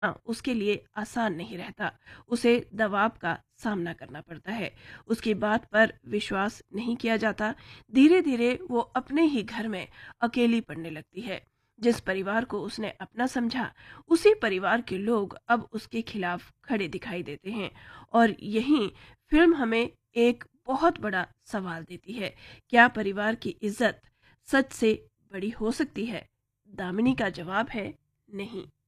उसके लिए आसान नहीं रहता। उसे दबाव का सामना करना पड़ता है। उसकी बात पर विश्वास नहीं किया जाता। धीरे धीरे वो अपने ही घर में अकेली पड़ने लगती है। जिस परिवार को उसने अपना समझा, उसी परिवार के लोग अब उसके खिलाफ खड़े दिखाई देते हैं। और यही फिल्म हमें एक बहुत बड़ा सवाल देती है। क्या परिवार की इज्जत सच से बड़ी हो सकती है? दामिनी का जवाब है नहीं।